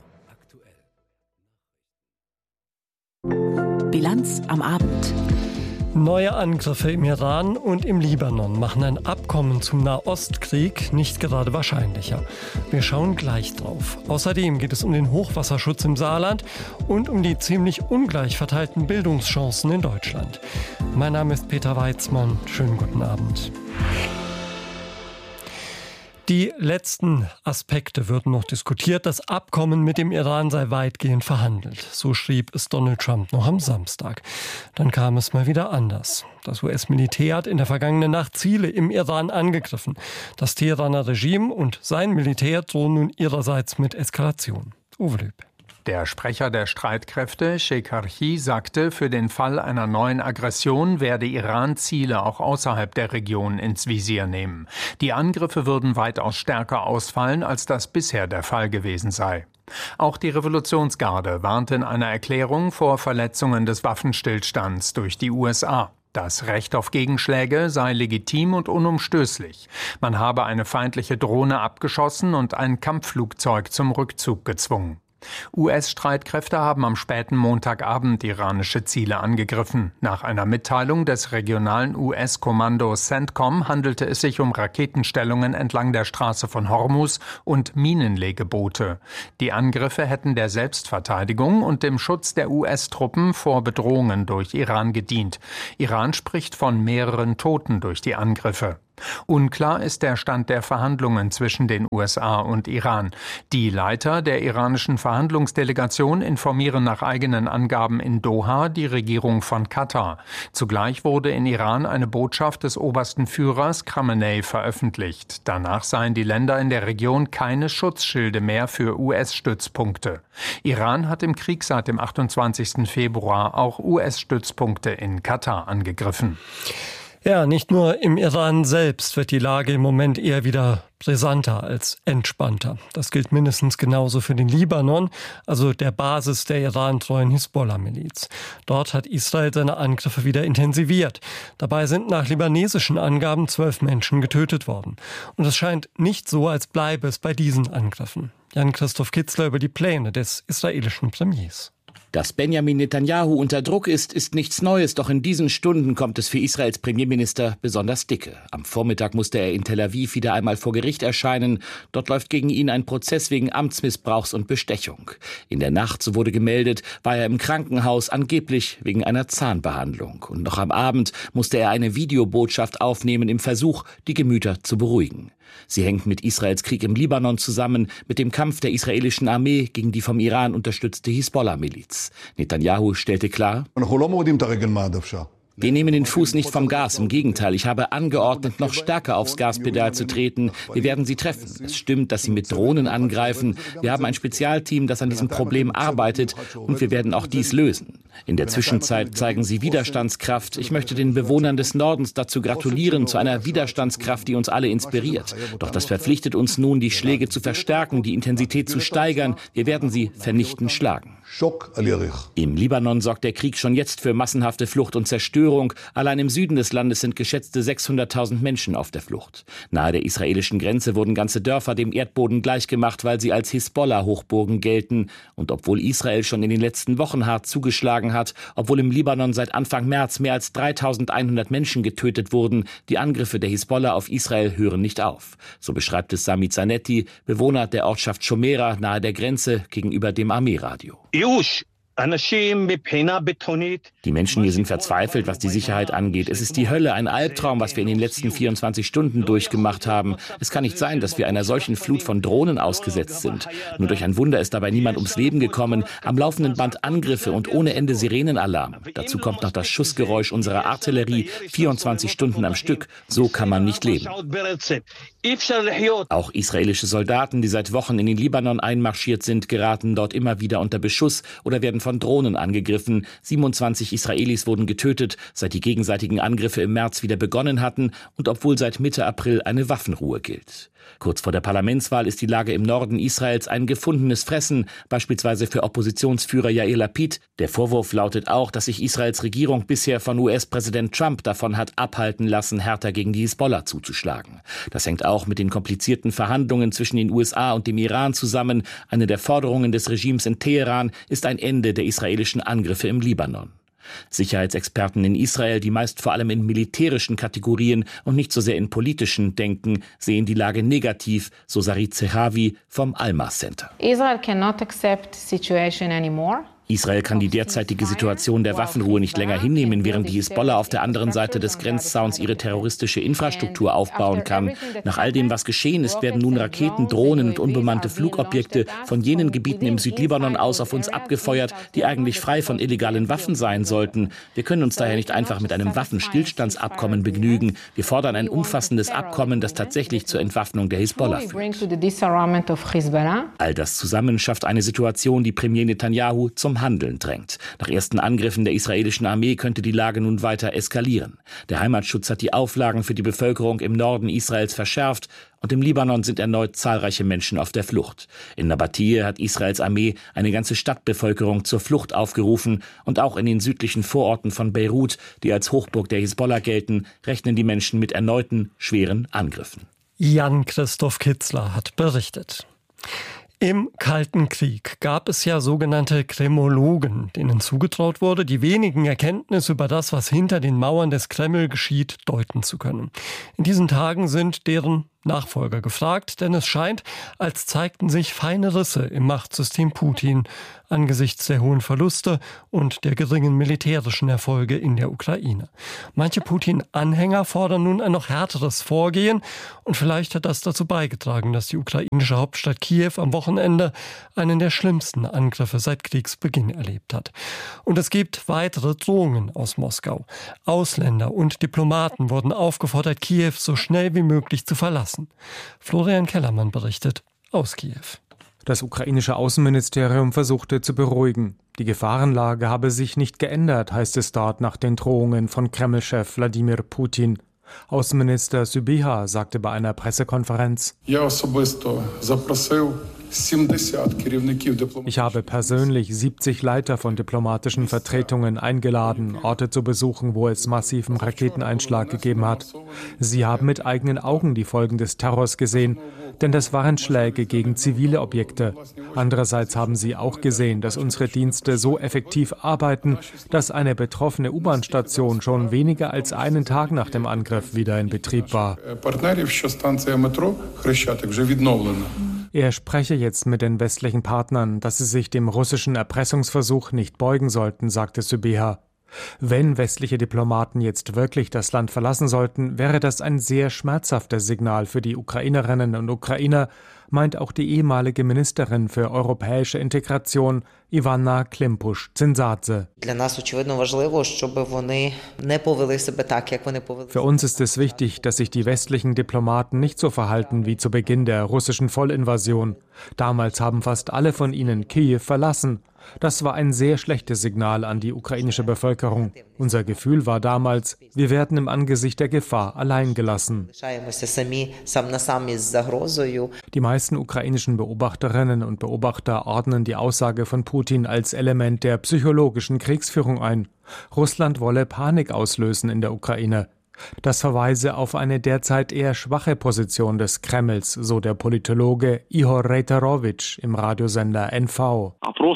aktuell. Bilanz am Abend. Neue Angriffe im Iran und im Libanon machen ein Abkommen zum Nahostkrieg nicht gerade wahrscheinlicher. Wir schauen gleich drauf. Außerdem geht es um den Hochwasserschutz im Saarland und um die ziemlich ungleich verteilten Bildungschancen in Deutschland. Mein Name ist Peter Weizmann. Schönen guten Abend. Die letzten Aspekte würden noch diskutiert. Das Abkommen mit dem Iran sei weitgehend verhandelt. So schrieb es Donald Trump noch am Samstag. Dann kam es mal wieder anders. Das U S-Militär hat in der vergangenen Nacht Ziele im Iran angegriffen. Das Teheraner Regime und sein Militär drohen nun ihrerseits mit Eskalation. Uwe Lüb. Der Sprecher der Streitkräfte, Shekarchi, sagte, für den Fall einer neuen Aggression werde Iran Ziele auch außerhalb der Region ins Visier nehmen. Die Angriffe würden weitaus stärker ausfallen, als das bisher der Fall gewesen sei. Auch die Revolutionsgarde warnte in einer Erklärung vor Verletzungen des Waffenstillstands durch die U S A. Das Recht auf Gegenschläge sei legitim und unumstößlich. Man habe eine feindliche Drohne abgeschossen und ein Kampfflugzeug zum Rückzug gezwungen. U S-Streitkräfte haben am späten Montagabend iranische Ziele angegriffen. Nach einer Mitteilung des regionalen U S-Kommandos CENTCOM handelte es sich um Raketenstellungen entlang der Straße von Hormuz und Minenlegeboote. Die Angriffe hätten der Selbstverteidigung und dem Schutz der U S-Truppen vor Bedrohungen durch Iran gedient. Iran spricht von mehreren Toten durch die Angriffe. Unklar ist der Stand der Verhandlungen zwischen den U S A und Iran. Die Leiter der iranischen Verhandlungsdelegation informieren nach eigenen Angaben in Doha die Regierung von Katar. Zugleich wurde in Iran eine Botschaft des obersten Führers Khamenei veröffentlicht. Danach seien die Länder in der Region keine Schutzschilde mehr für U S-Stützpunkte. Iran hat im Krieg seit dem achtundzwanzigsten Februar auch U S-Stützpunkte in Katar angegriffen. Ja, nicht nur im Iran selbst wird die Lage im Moment eher wieder brisanter als entspannter. Das gilt mindestens genauso für den Libanon, also der Basis der irantreuen Hisbollah-Miliz. Dort hat Israel seine Angriffe wieder intensiviert. Dabei sind nach libanesischen Angaben zwölf Menschen getötet worden. Und es scheint nicht so, als bleibe es bei diesen Angriffen. Jan-Christoph Kitzler über die Pläne des israelischen Premiers. Dass Benjamin Netanyahu unter Druck ist, ist nichts Neues, doch in diesen Stunden kommt es für Israels Premierminister besonders dicke. Am Vormittag musste er in Tel Aviv wieder einmal vor Gericht erscheinen. Dort läuft gegen ihn ein Prozess wegen Amtsmissbrauchs und Bestechung. In der Nacht, so wurde gemeldet, war er im Krankenhaus, angeblich wegen einer Zahnbehandlung. Und noch am Abend musste er eine Videobotschaft aufnehmen im Versuch, die Gemüter zu beruhigen. Sie hängt mit Israels Krieg im Libanon zusammen, mit dem Kampf der israelischen Armee gegen die vom Iran unterstützte Hisbollah-Miliz. Netanyahu stellte klar: Wir nehmen den Fuß nicht vom Gas. Im Gegenteil, ich habe angeordnet, noch stärker aufs Gaspedal zu treten. Wir werden sie treffen. Es stimmt, dass sie mit Drohnen angreifen. Wir haben ein Spezialteam, das an diesem Problem arbeitet, und wir werden auch dies lösen. In der Zwischenzeit zeigen sie Widerstandskraft. Ich möchte den Bewohnern des Nordens dazu gratulieren, zu einer Widerstandskraft, die uns alle inspiriert. Doch das verpflichtet uns nun, die Schläge zu verstärken, die Intensität zu steigern. Wir werden sie vernichtend schlagen. Im Libanon sorgt der Krieg schon jetzt für massenhafte Flucht und Zerstörung. Allein im Süden des Landes sind geschätzte sechshunderttausend Menschen auf der Flucht. Nahe der israelischen Grenze wurden ganze Dörfer dem Erdboden gleichgemacht, weil sie als Hisbollah-Hochburgen gelten. Und obwohl Israel schon in den letzten Wochen hart zugeschlagen hat, obwohl im Libanon seit Anfang März mehr als dreitausendeinhundert Menschen getötet wurden, die Angriffe der Hisbollah auf Israel hören nicht auf. So beschreibt es Sami Zanetti, Bewohner der Ortschaft Shomera nahe der Grenze, gegenüber dem Armeeradio. Die Menschen hier sind verzweifelt, was die Sicherheit angeht. Es ist die Hölle, ein Albtraum, was wir in den letzten vierundzwanzig Stunden durchgemacht haben. Es kann nicht sein, dass wir einer solchen Flut von Drohnen ausgesetzt sind. Nur durch ein Wunder ist dabei niemand ums Leben gekommen. Am laufenden Band Angriffe und ohne Ende Sirenenalarm. Dazu kommt noch das Schussgeräusch unserer Artillerie, vierundzwanzig Stunden am Stück. So kann man nicht leben. Auch israelische Soldaten, die seit Wochen in den Libanon einmarschiert sind, geraten dort immer wieder unter Beschuss oder werden von Drohnen angegriffen. siebenundzwanzig Israelis wurden getötet, seit die gegenseitigen Angriffe im März wieder begonnen hatten und obwohl seit Mitte April eine Waffenruhe gilt. Kurz vor der Parlamentswahl ist die Lage im Norden Israels ein gefundenes Fressen, beispielsweise für Oppositionsführer Yair Lapid. Der Vorwurf lautet auch, dass sich Israels Regierung bisher von U S-Präsident Trump davon hat abhalten lassen, härter gegen die Hisbollah zuzuschlagen. Das hängt auch mit den komplizierten Verhandlungen zwischen den U S A und dem Iran zusammen. Eine der Forderungen des Regimes in Teheran ist ein Ende der israelischen Angriffe im Libanon. Sicherheitsexperten in Israel, die meist vor allem in militärischen Kategorien und nicht so sehr in politischen denken, sehen die Lage negativ, so Sarit Zehavi vom Alma Center. Israel cannot accept the situation anymore. Israel kann die derzeitige Situation der Waffenruhe nicht länger hinnehmen, während die Hisbollah auf der anderen Seite des Grenzzauns ihre terroristische Infrastruktur aufbauen kann. Nach all dem, was geschehen ist, werden nun Raketen, Drohnen und unbemannte Flugobjekte von jenen Gebieten im Südlibanon aus auf uns abgefeuert, die eigentlich frei von illegalen Waffen sein sollten. Wir können uns daher nicht einfach mit einem Waffenstillstandsabkommen begnügen. Wir fordern ein umfassendes Abkommen, das tatsächlich zur Entwaffnung der Hisbollah führt. All das zusammen schafft eine Situation, die Premier Netanyahu zum Handeln drängt. Nach ersten Angriffen der israelischen Armee könnte die Lage nun weiter eskalieren. Der Heimatschutz hat die Auflagen für die Bevölkerung im Norden Israels verschärft und im Libanon sind erneut zahlreiche Menschen auf der Flucht. In Nabatie hat Israels Armee eine ganze Stadtbevölkerung zur Flucht aufgerufen und auch in den südlichen Vororten von Beirut, die als Hochburg der Hisbollah gelten, rechnen die Menschen mit erneuten schweren Angriffen. Jan-Christoph Kitzler hat berichtet. Im Kalten Krieg gab es ja sogenannte Kremlologen, denen zugetraut wurde, die wenigen Erkenntnisse über das, was hinter den Mauern des Kreml geschieht, deuten zu können. In diesen Tagen sind deren Nachfolger gefragt, denn es scheint, als zeigten sich feine Risse im Machtsystem Putin angesichts der hohen Verluste und der geringen militärischen Erfolge in der Ukraine. Manche Putin-Anhänger fordern nun ein noch härteres Vorgehen und vielleicht hat das dazu beigetragen, dass die ukrainische Hauptstadt Kiew am Wochenende einen der schlimmsten Angriffe seit Kriegsbeginn erlebt hat. Und es gibt weitere Drohungen aus Moskau. Ausländer und Diplomaten wurden aufgefordert, Kiew so schnell wie möglich zu verlassen. Florian Kellermann berichtet aus Kiew. Das ukrainische Außenministerium versuchte zu beruhigen. Die Gefahrenlage habe sich nicht geändert, heißt es dort nach den Drohungen von Kreml-Chef Wladimir Putin. Außenminister Sybiha sagte bei einer Pressekonferenz: Ich habe persönlich siebzig Leiter von diplomatischen Vertretungen eingeladen, Orte zu besuchen, wo es massiven Raketeneinschlag gegeben hat. Sie haben mit eigenen Augen die Folgen des Terrors gesehen, denn das waren Schläge gegen zivile Objekte. Andererseits haben sie auch gesehen, dass unsere Dienste so effektiv arbeiten, dass eine betroffene U-Bahn-Station schon weniger als einen Tag nach dem Angriff wieder in Betrieb war. Er spreche jetzt mit den westlichen Partnern, dass sie sich dem russischen Erpressungsversuch nicht beugen sollten, sagte Sybiha. Wenn westliche Diplomaten jetzt wirklich das Land verlassen sollten, wäre das ein sehr schmerzhaftes Signal für die Ukrainerinnen und Ukrainer, meint auch die ehemalige Ministerin für europäische Integration Ivanna Klimpusch-Zynsadze. Für uns ist es wichtig, dass sich die westlichen Diplomaten nicht so verhalten wie zu Beginn der russischen Vollinvasion. Damals haben fast alle von ihnen Kiew verlassen. Das war ein sehr schlechtes Signal an die ukrainische Bevölkerung. Unser Gefühl war damals, wir werden im Angesicht der Gefahr allein gelassen. Die meisten ukrainischen Beobachterinnen und Beobachter ordnen die Aussage von Putin als Element der psychologischen Kriegsführung ein. Russland wolle Panik auslösen in der Ukraine. Das verweise auf eine derzeit eher schwache Position des Kremls, so der Politologe Ihor Reiterovich im Radiosender N V.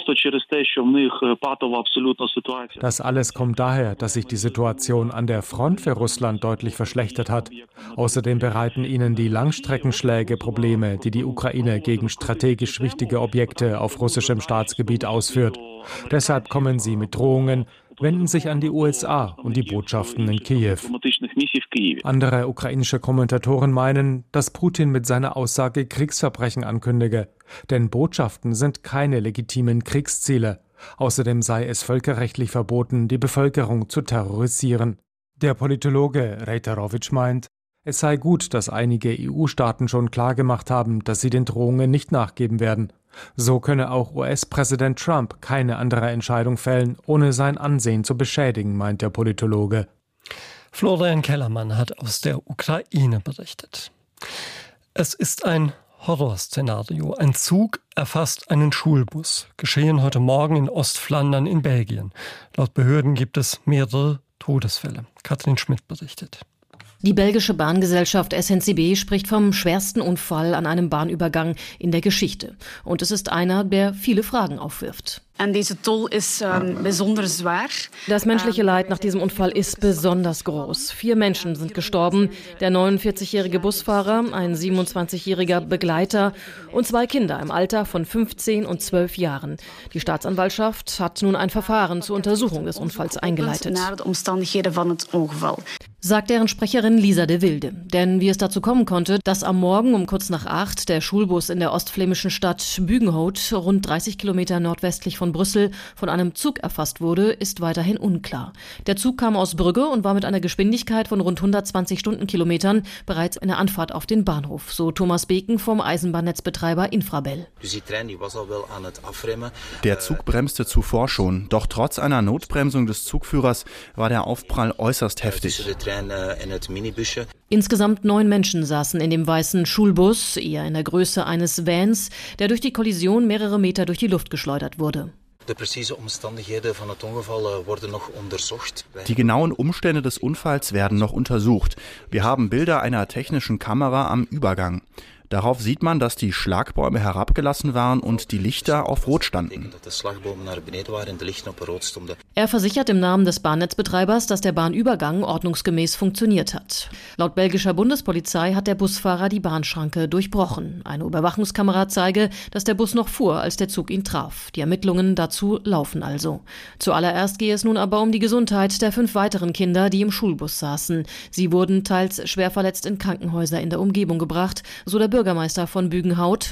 Das alles kommt daher, dass sich die Situation an der Front für Russland deutlich verschlechtert hat. Außerdem bereiten ihnen die Langstreckenschläge Probleme, die die Ukraine gegen strategisch wichtige Objekte auf russischem Staatsgebiet ausführt. Deshalb kommen sie mit Drohungen, wenden sich an die U S A und die Botschaften in Kiew. Andere ukrainische Kommentatoren meinen, dass Putin mit seiner Aussage Kriegsverbrechen ankündige. Denn Botschaften sind keine legitimen Kriegsziele. Außerdem sei es völkerrechtlich verboten, die Bevölkerung zu terrorisieren. Der Politologe Reiterovich meint, es sei gut, dass einige E U-Staaten schon klargemacht haben, dass sie den Drohungen nicht nachgeben werden. So könne auch U S-Präsident Trump keine andere Entscheidung fällen, ohne sein Ansehen zu beschädigen, meint der Politologe. Florian Kellermann hat aus der Ukraine berichtet. Es ist ein Horrorszenario. Ein Zug erfasst einen Schulbus. Geschehen heute Morgen in Ostflandern in Belgien. Laut Behörden gibt es mehrere Todesfälle. Katrin Schmidt berichtet. Die belgische Bahngesellschaft S N C B spricht vom schwersten Unfall an einem Bahnübergang in der Geschichte. Und es ist einer, der viele Fragen aufwirft. Das menschliche Leid nach diesem Unfall ist besonders groß. Vier Menschen sind gestorben, der neunundvierzigjährige Busfahrer, ein siebenundzwanzigjähriger Begleiter und zwei Kinder im Alter von fünfzehn und zwölf Jahren. Die Staatsanwaltschaft hat nun ein Verfahren zur Untersuchung des Unfalls eingeleitet, sagt deren Sprecherin Lisa de Wilde. Denn wie es dazu kommen konnte, dass am Morgen um kurz nach acht der Schulbus in der ostflämischen Stadt Bügenhout, rund dreißig Kilometer nordwestlich von Brüssel, von einem Zug erfasst wurde, ist weiterhin unklar. Der Zug kam aus Brügge und war mit einer Geschwindigkeit von rund hundertzwanzig Stundenkilometern bereits in der Anfahrt auf den Bahnhof, so Thomas Beken vom Eisenbahnnetzbetreiber Infrabel. Der Zug bremste zuvor schon, doch trotz einer Notbremsung des Zugführers war der Aufprall äußerst heftig. Insgesamt neun Menschen saßen in dem weißen Schulbus, eher in der Größe eines Vans, der durch die Kollision mehrere Meter durch die Luft geschleudert wurde. Die genauen Umstände des Unfalls werden noch untersucht. Wir haben Bilder einer technischen Kamera am Übergang. Darauf sieht man, dass die Schlagbäume herabgelassen waren und die Lichter auf Rot standen. Er versichert im Namen des Bahnnetzbetreibers, dass der Bahnübergang ordnungsgemäß funktioniert hat. Laut belgischer Bundespolizei hat der Busfahrer die Bahnschranke durchbrochen. Eine Überwachungskamera zeige, dass der Bus noch fuhr, als der Zug ihn traf. Die Ermittlungen dazu laufen also. Zuallererst gehe es nun aber um die Gesundheit der fünf weiteren Kinder, die im Schulbus saßen. Sie wurden teils schwer verletzt in Krankenhäuser in der Umgebung gebracht, so der Bürgermeister von Bügenhout,